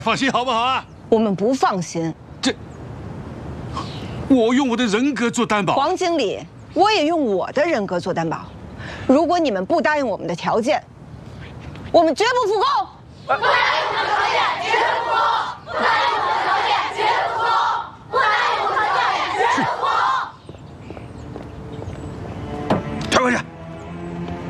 放心好不好啊？ 我们不放心。 我用我的人格做担保。 黄经理，我也用我的人格做担保。如果你们不答应我们的条件，我们绝不复工。不答应我们的条件，绝不复工。不答应我们的